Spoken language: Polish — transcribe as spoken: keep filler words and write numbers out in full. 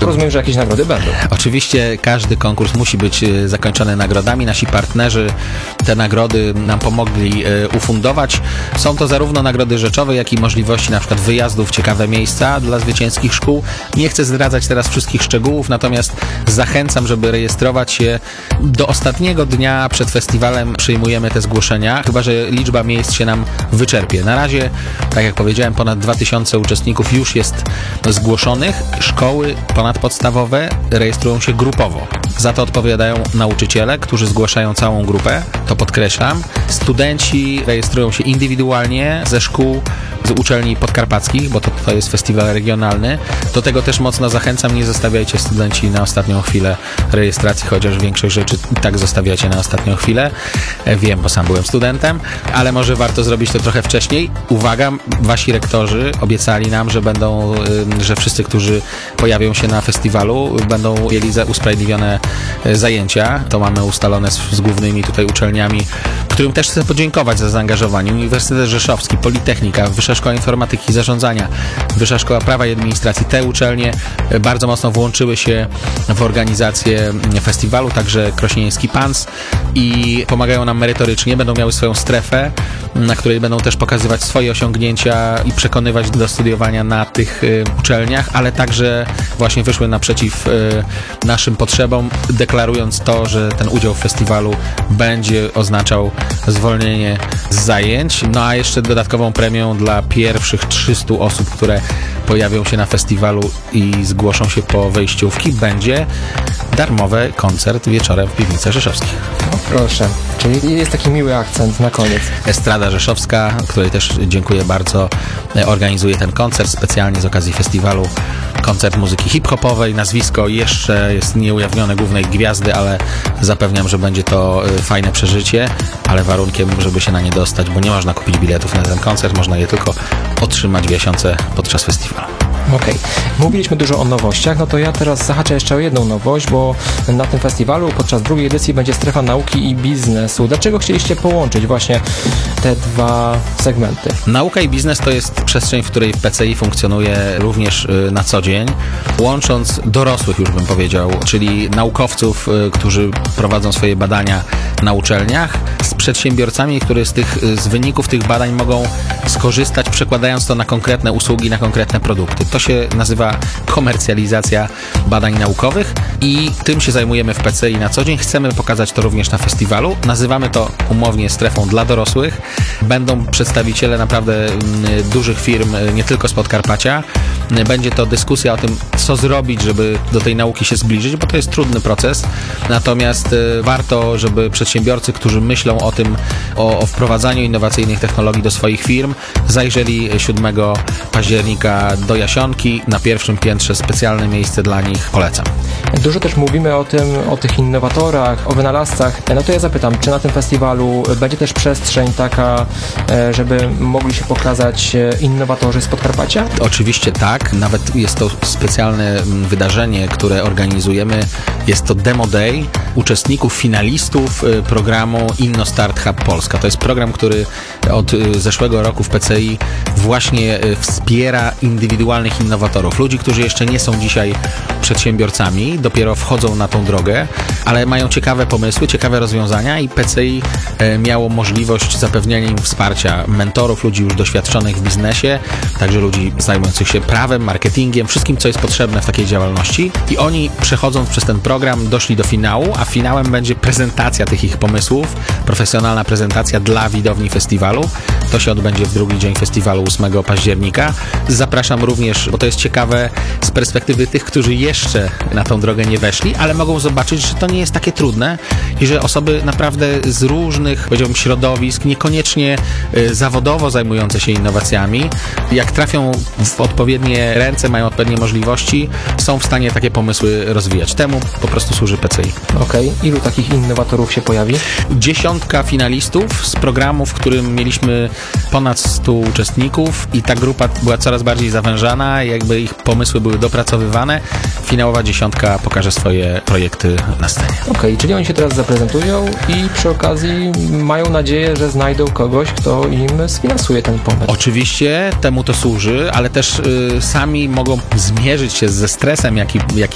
Rozumiem, że jakieś nagrody będą. Oczywiście każdy konkurs musi być zakończony nagrodami. Nasi partnerzy te nagrody nam pomogli ufundować. Są to zarówno nagrody rzeczowe, jak i możliwości na przykład wyjazdów w ciekawe miejsca dla zwycięskich szkół. Nie chcę zdradzać teraz wszystkich szczegółów, natomiast zachęcam, żeby rejestrować się. Do ostatniego dnia przed festiwalem przyjmujemy te zgłoszenia, chyba że liczba miejsc się nam wyczerpie. Na razie, tak jak powiedziałem, ponad dwa tysiące uczestników już jest zgłoszonych. Szkoły ponadpodstawowe rejestrują się grupowo. Za to odpowiadają nauczyciele, którzy zgłaszają całą grupę, to podkreślam. Studenci rejestrują się indywidualnie ze szkół, z uczelni podkarpackich, bo to, to jest festiwal regionalny. Do tego też mocno zachęcam, nie zostawiajcie studenci na ostatnią chwilę rejestracji, chociaż większość rzeczy i tak zostawiacie na ostatnią chwilę. Wiem, bo sam byłem studentem, ale może warto zrobić to trochę wcześniej. Uwaga, wasi rektorzy obiecali nam, że będą, że wszyscy, którzy pojawią się na festiwalu, będą mieli usprawiedliwione zajęcia. To mamy ustalone z, z głównymi tutaj uczelniami, którym też chcę podziękować za zaangażowanie. Uniwersytet Rzeszowski, Politechnika, Wyższa Szkoła Informatyki i Zarządzania, Wyższa Szkoła Prawa i Administracji. Te uczelnie bardzo mocno włączyły się w organizację festiwalu, także Krośnieński P A N S i pomagają nam merytorycznie. Będą miały swoją strefę, na której będą też pokazywać swoje osiągnięcia i przekonywać do studiowania na tych y, uczelniach, ale także właśnie wyszły naprzeciw y, naszym potrzebom, deklarując to, że ten udział w festiwalu będzie oznaczał zwolnienie z zajęć. No a jeszcze dodatkową premią dla pierwszych trzystu osób, które pojawią się na festiwalu i zgłoszą się po wejściówki, będzie darmowy koncert wieczorem w Piwnicach Rzeszowskich. No proszę, czyli jest taki miły akcent na koniec. Estrada Rzeszowska, której też dziękuję bardzo, organizuje ten koncert specjalnie z okazji festiwalu. Koncert muzyki hip-hopowej, nazwisko jeszcze jest nieujawnione głównej gwiazdy, ale zapewniam, że będzie to fajne przeżycie, ale warunkiem, żeby się na nie dostać, bo nie można kupić biletów na ten koncert, można je tylko otrzymać w Jasiące podczas festiwalu. Okej, okay. Mówiliśmy dużo o nowościach, no to ja teraz zahaczę jeszcze o jedną nowość, bo na tym festiwalu podczas drugiej edycji będzie strefa nauki i biznesu. Dlaczego chcieliście połączyć właśnie te dwa segmenty? Nauka i biznes to jest przestrzeń, w której P C I funkcjonuje również na co dzień, łącząc dorosłych, już bym powiedział, czyli naukowców, którzy prowadzą swoje badania na uczelniach, z przedsiębiorcami, którzy z, tych, z wyników tych badań mogą skorzystać, przekładając to na konkretne usługi, na konkretne produkty. To się nazywa komercjalizacja badań naukowych i tym się zajmujemy w P C I na co dzień. Chcemy pokazać to również na festiwalu. Nazywamy to umownie strefą dla dorosłych. Będą przedstawiciele naprawdę dużych firm, nie tylko z Podkarpacia. Będzie to dyskusja o tym, co zrobić, żeby do tej nauki się zbliżyć, bo to jest trudny proces. Natomiast warto, żeby przedsiębiorcy, którzy myślą o tym, o, o wprowadzaniu innowacyjnych technologii do swoich firm, zajrzeli siódmego października do Jasionki. Na pierwszym piętrze specjalne miejsce dla nich polecam. Dużo też mówimy o tym, o tych innowatorach, o wynalazcach. No to ja zapytam, czy na tym festiwalu będzie też przestrzeń taka, żeby mogli się pokazać innowatorzy z Podkarpacia? Oczywiście tak. Nawet jest to specjalne wydarzenie, które organizujemy. Jest to Demo Day uczestników, finalistów programu InnoStart Hub Polska. To jest program, który od zeszłego roku w P C I właśnie wspiera indywidualnych innowatorów. Ludzi, którzy jeszcze nie są dzisiaj przedsiębiorcami, dopiero wchodzą na tą drogę, ale mają ciekawe pomysły, ciekawe rozwiązania i P C I miało możliwość zapewnienia im wsparcia mentorów, ludzi już doświadczonych w biznesie, także ludzi zajmujących się prawem, marketingiem, wszystkim, co jest potrzebne w takiej działalności. I oni, przechodząc przez ten program, doszli do finału, a finałem będzie prezentacja tych ich pomysłów, profesjonalna prezentacja dla widowni festiwalu. To się odbędzie w drugi dzień festiwalu, ósmego października. Zapraszam również, bo to jest ciekawe z perspektywy tych, którzy jeszcze na tą drogę nie weszli, ale mogą zobaczyć, że to nie jest takie trudne i że osoby naprawdę z różnych, powiedziałbym, środowisk, niekoniecznie y, zawodowo zajmujące się innowacjami, jak trafią w odpowiednie ręce, mają odpowiednie możliwości, są w stanie takie pomysły rozwijać. Temu po prostu służy P C I. Okej. Okay. Ilu takich innowatorów się pojawi? Dziesiątka finalistów z programu, w którym mieliśmy ponad stu uczestników i ta grupa była coraz bardziej zawężana, jakby ich pomysły były dopracowywane. Finałowa dziesiątka pokaże swoje projekty na scenie. Okej, okay, czyli oni się teraz zaprezentują i przy okazji mają nadzieję, że znajdą kogoś, kto im sfinansuje ten pomysł. Oczywiście temu to służy, ale też y, sami mogą zmierzyć się ze stresem, jaki, jaki